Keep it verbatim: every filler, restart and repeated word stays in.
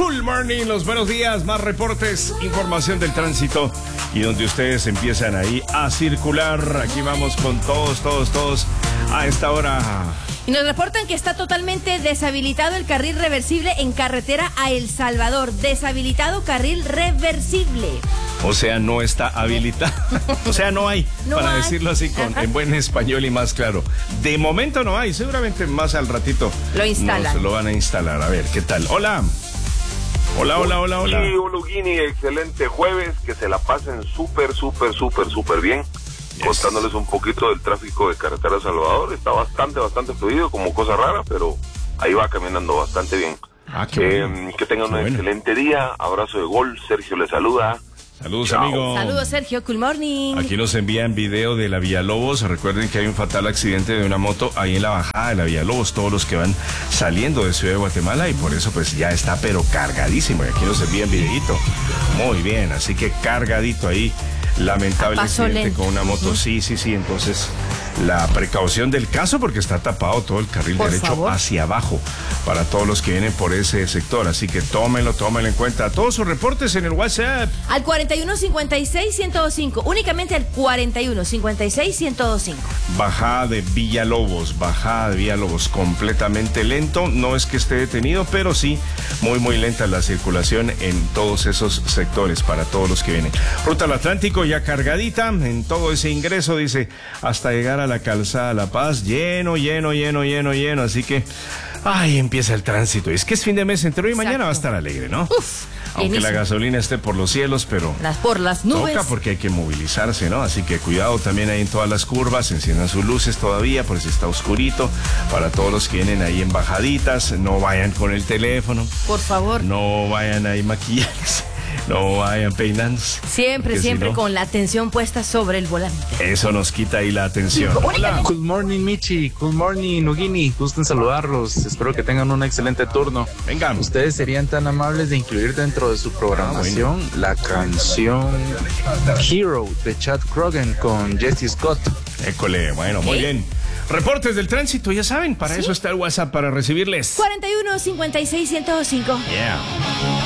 Cool Morning, los buenos días, más reportes, información del tránsito y donde ustedes empiezan ahí a circular. Aquí vamos con todos, todos, todos a esta hora. Y nos reportan que está totalmente deshabilitado el carril reversible en carretera a El Salvador. Deshabilitado carril reversible. O sea, no está habilitado. O sea, no hay, no para hay. decirlo así con, en buen español y más claro. De momento no hay, seguramente más al ratito lo instalan. Nos lo van a instalar. A ver, ¿qué tal? Hola. Hola, hola, hola, hola. Sí, Ulugini, excelente jueves, que se la pasen súper, súper, súper, súper bien. Yes. Contándoles un poquito del tráfico de carretera a Salvador. Está bastante, bastante fluido, como cosa rara, pero ahí va caminando bastante bien. Ah, qué eh, bueno. Que tengan qué un bueno. excelente día. Abrazo de gol. Sergio les saluda. Saludos, Chao. amigo. Saludos, Sergio. Cool morning. Aquí nos envían video de la Villalobos. Recuerden que hay un fatal accidente de una moto ahí en la bajada de la Villalobos. Todos los que van saliendo de Ciudad de Guatemala, y por eso pues ya está pero cargadísimo. Y aquí nos envían videito. Muy bien, así que cargadito ahí. Lamentable accidente lento. Con una moto. Uh-huh. Sí, sí, sí. Entonces, la precaución del caso, porque está tapado todo el carril por derecho favor. Hacia abajo para todos los que vienen por ese sector. Así que tómenlo, tómenlo en cuenta. Todos sus reportes en el WhatsApp. Al cuarenta y uno cincuenta y seis ciento cinco. Únicamente al cuarenta y uno cincuenta y seis ciento cinco. Bajada de Villalobos. Bajada de Villalobos. Completamente lento. No es que esté detenido, pero sí muy, muy lenta la circulación en todos esos sectores para todos los que vienen. Ruta al Atlántico ya cargadita en todo ese ingreso, dice, hasta llegar a la calzada La Paz, lleno, lleno, lleno, lleno, lleno, así que, ay, empieza el tránsito. Es que es fin de mes, entre hoy y mañana va a estar alegre, ¿no? Uf, aunque bienísimo. La gasolina esté por los cielos, pero las por las nubes. Toca porque hay que movilizarse, ¿no? Así que cuidado también ahí en todas las curvas, enciendan sus luces todavía, por si está oscurito, para todos los que vienen ahí en bajaditas, no vayan con el teléfono. Por favor. No vayan ahí maquillándose. No vayan peinándose. Siempre, siempre si no, con la atención puesta sobre el volante. Eso nos quita ahí la atención. Hola. Good morning, Michi. Good morning, Nugini. Gusto en saludarlos. Espero que tengan un excelente turno. Vengan. Ustedes serían tan amables de incluir dentro de su programación ah, bueno. la canción Hero de Chad Kroeger con Jesse Scott. École, bueno, muy ¿Eh? bien. Reportes del tránsito, ya saben, para ¿Sí? eso está el WhatsApp para recibirles. cuarenta y uno cincuenta y seis ciento cinco. Yeah.